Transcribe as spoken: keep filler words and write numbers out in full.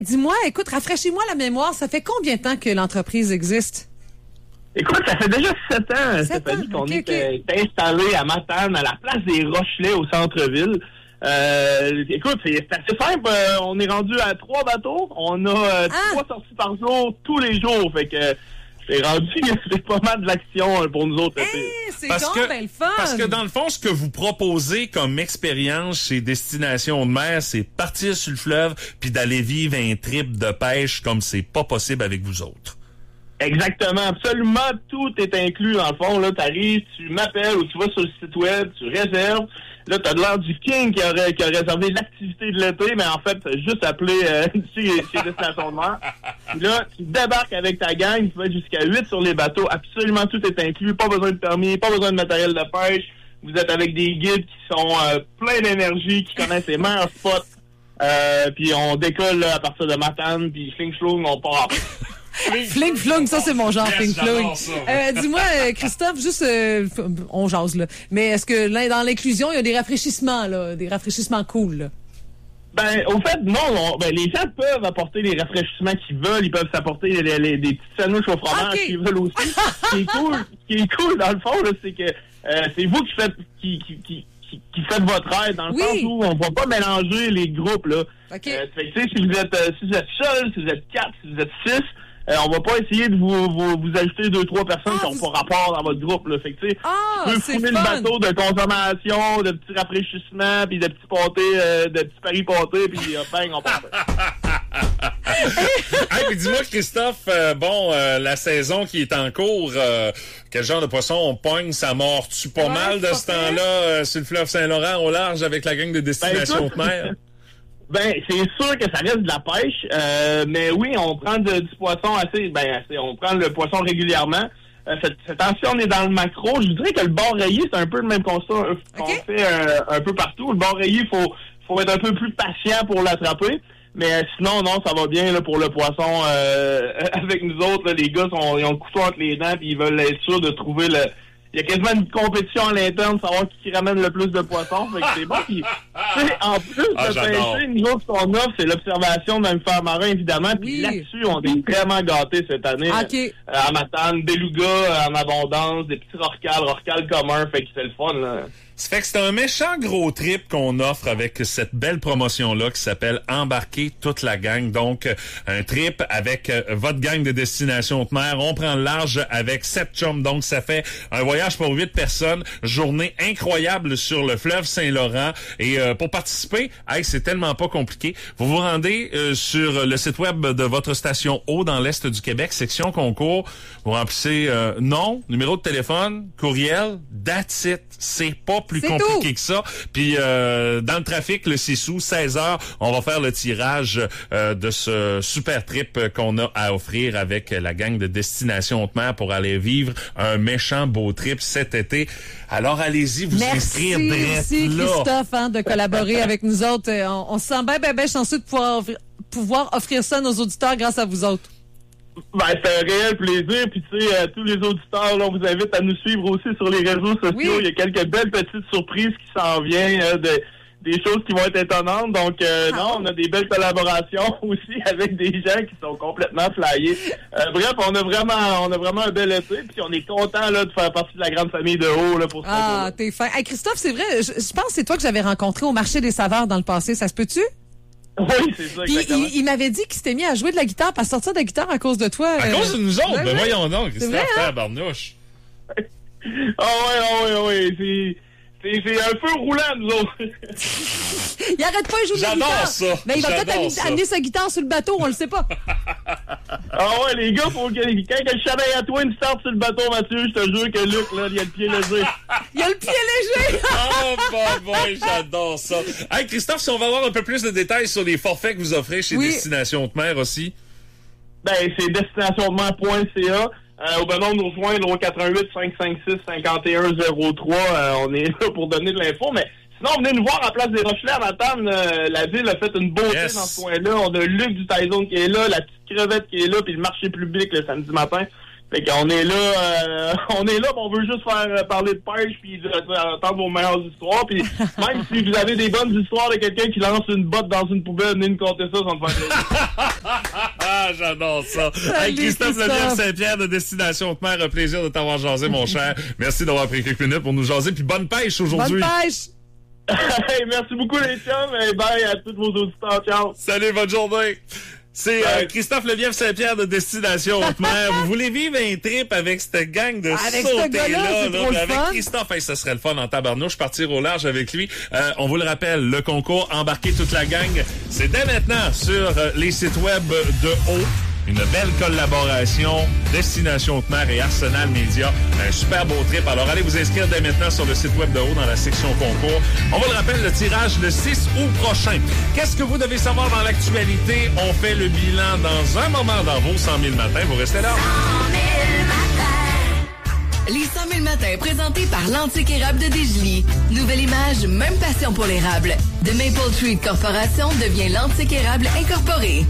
Dis-moi, écoute, rafraîchis-moi la mémoire. Ça fait combien de temps que l'entreprise existe? Écoute, ça fait déjà sept ans, Sept Stéphanie, ans? qu'on Okay, est okay. euh, installé à Matane, à la place des Rochelais, au centre-ville. Euh, écoute, c'est, c'est assez simple. Euh, on est rendu à trois bateaux. On a euh, Ah! trois sorties par jour, tous les jours. Fait que euh, c'est rendu, c'est pas mal de l'action euh, pour nous autres. Hey, c'est Parce donc que, ben le fun! parce que dans le fond, ce que vous proposez comme expérience chez Destination de mer, c'est partir sur le fleuve puis d'aller vivre un trip de pêche comme c'est pas possible avec vous autres. Exactement, absolument tout est inclus dans le fond. Là, t'arrives, tu m'appelles ou tu vas sur le site web, tu réserves. Là, t'as de l'air du king qui a, qui a réservé l'activité de l'été, mais en fait, t'as juste appelé euh, chez, chez Destination de mer. Puis là, tu débarques avec ta gang, tu vas être jusqu'à huit sur les bateaux. Absolument tout est inclus, pas besoin de permis, pas besoin de matériel de pêche. Vous êtes avec des guides qui sont euh, pleins d'énergie, qui connaissent les meilleurs spots. Euh, puis on décolle là, à partir de Matane, puis fling-flong, on part. Fling flung, ça c'est mon genre, Yes, fling flung. j'adore ça. Euh, dis-moi, euh, Christophe, juste, euh, on jase là, mais est-ce que là, dans l'inclusion, il y a des rafraîchissements là, des rafraîchissements cool là? Ben, au fait, non. On, ben, les gens peuvent apporter les rafraîchissements qu'ils veulent. Ils peuvent s'apporter les, les, les, des petites sandwichs au fromage Okay. qu'ils veulent aussi. Ce qui est cool, ce qui est cool dans le fond, là, c'est que euh, c'est vous qui faites qui, qui, qui, qui, qui faites votre aide, dans le Oui. sens où on va pas mélanger les groupes, là. OK. Euh, fait que, tu sais, si vous êtes euh, si vous êtes seul, si vous êtes quatre, si vous êtes six, euh, on va pas essayer de vous, vous, vous ajouter deux, trois personnes Ah, qui vous- ont pas rapport dans votre groupe, là. Fait que, tu sais, Ah, tu peux c'est fouiller le fun. bateau de consommation, de petits rafraîchissements, puis de petits pâtés, euh, de petits paris pâtés, puis euh, bang, on part. Hey, puis dis-moi, Christophe, euh, bon, euh, la saison qui est en cours, euh, quel genre de poisson on pogne? Ça mord-tu pas Ouais, mal de c'est ce pas temps-là euh, sur le fleuve Saint-Laurent au large avec la gang de Destination écoute, de mer? Ben, c'est sûr que ça reste de la pêche, euh, mais oui, on prend de- du poisson assez, ben, assez, on prend le poisson régulièrement. Euh, cette, cette temps-ci, on est dans le macro. Je dirais que le bord rayé, c'est un peu le même constat euh, qu'on Ok. fait euh, un peu partout. Le bord rayé, faut, faut être un peu plus patient pour l'attraper. Mais euh, sinon, non, ça va bien là, pour le poisson. Euh, avec nous autres, là, les gars, sont, ils ont le couteau entre les dents, puis ils veulent être sûrs de trouver le... Il y a quasiment une compétition à l'interne, savoir qui, qui ramène le plus de poissons. Fait que c'est bon. Puis, tu sais, en plus Ah, de j'adore. pêcher, nous autres, ce qu'on offre, c'est l'observation d'un mammifère marin, évidemment. Puis Oui. là-dessus, on est vraiment gâtés cette année. OK. Euh, à Matane, beluga euh, en abondance, des petits rorquals, rorquals communs, fait que c'est le fun, là. Ça fait que c'est un méchant gros trip qu'on offre avec cette belle promotion-là qui s'appelle Embarquer toute la gang. Donc, euh, un trip avec euh, votre gang de Destination de mer. On prend le large avec sept chums. Donc, ça fait un voyage pour huit personnes. Journée incroyable sur le fleuve Saint-Laurent. Et euh, pour participer, hey, c'est tellement pas compliqué. Vous vous rendez euh, sur le site web de votre station eau dans l'Est du Québec, section concours. Vous remplissez euh, nom, numéro de téléphone, courriel, that's it. C'est pas plus C'est compliqué tout. que ça. Puis euh, dans le trafic, le six sous, seize heures, on va faire le tirage euh, de ce super trip qu'on a à offrir avec la gang de Destination de mer pour aller vivre un méchant beau trip cet été. Alors allez-y vous inscrire Merci, direct merci là. Christophe hein, de collaborer avec nous autres. Euh, On, on se sent bien, bien, bien chanceux de pouvoir offrir, pouvoir offrir ça à nos auditeurs grâce à vous autres. Ben, c'est un réel plaisir. Puis, tu sais, euh, tous les auditeurs, là, on vous invite à nous suivre aussi sur les réseaux sociaux. Oui. Il y a quelques belles petites surprises qui s'en viennent, euh, de, des choses qui vont être étonnantes. Donc, euh, Ah. non, on a des belles collaborations aussi avec des gens qui sont complètement flyés. Euh, bref, on a vraiment on a vraiment un bel été. Puis, on est content là, de faire partie de la grande famille de haut là, pour ce Ah, concours-là. t'es fin. Hey, Christophe, c'est vrai, je, je pense que c'est toi que j'avais rencontré au marché des saveurs dans le passé. Ça se peut-tu? Oui, c'est ça, Puis exactement. il, il m'avait dit qu'il s'était mis à jouer de la guitare, à sortir de la guitare à cause de toi. À euh, cause de nous autres, ouais, ben ouais. voyons donc, C'est vrai, Christophe, hein? tabarnouche. Ah ouais, ah ouais, ah ouais. C'est, c'est, c'est un peu roulant, nous autres. Il arrête pas de jouer de la J'adore guitare. ça. Mais il va J'adore peut-être amener, ça. amener sa guitare sur le bateau, on le sait pas. Ah ouais, les gars, faut que, quand que le chandail à Twin start sur le bateau, Mathieu, je te jure que Luc, là, il a le pied léger. Il a le pied léger. Oh, bon, bon, j'adore ça. Hey, Christophe, si on va avoir un peu plus de détails sur les forfaits que vous offrez chez Oui. Destination de mer aussi. Ben, c'est destinationdemer point c a. Euh, au besoin de nous rejoindre au quatre un huit, cinq cinq six, cinq un zéro trois. Euh, on est là pour donner de l'info, mais sinon, venez nous voir à Place des Rochelais à Matane. Euh, la ville a fait une beauté Yes. dans ce coin-là. On a Luc du Taizone qui est là, la petite crevette qui est là, puis le marché public le samedi matin. Fait qu'on est là, euh, on est là, on veut juste faire euh, parler de pêche puis euh, entendre vos meilleures histoires. Puis même si vous avez des bonnes histoires de quelqu'un qui lance une botte dans une poubelle, venez nous conter ça, ça me fait plaisir. Ah, j'adore ça. Hey, Christophe Lelièvre Saint-Pierre de Destination Haute-Mer, un plaisir de t'avoir jasé, mon cher. Merci d'avoir pris quelques minutes pour nous jaser, puis bonne pêche aujourd'hui. Bonne pêche! Hey, merci beaucoup les chums, et bye à tous vos auditeurs, ciao. Salut, bonne journée. C'est euh, Christophe Lelièvre Saint-Pierre de Destination Haute-Mer. Vous voulez vivre un trip avec cette gang de avec sautés-là, là, là, là avec fun. Christophe, hey, ça serait le fun en tabarnouche, partir au large avec lui. Euh, on vous le rappelle, le concours Embarquer toute la gang, c'est dès maintenant sur euh, les sites web de Haut. Une belle collaboration, Destination Haute-Mer et Arsenal Média. Un super beau trip. Alors, allez vous inscrire dès maintenant sur le site web de Haut dans la section concours. On vous le rappelle, le tirage le six août prochain. Qu'est-ce que vous devez savoir dans l'actualité? On fait le bilan dans un moment dans vos cent mille matins. Vous restez là. Les cent mille matins présentés par l'Antique Érable de Desjolies. Nouvelle image, même passion pour l'érable. The Maple Tree Corporation devient l'Antique Érable Incorporé.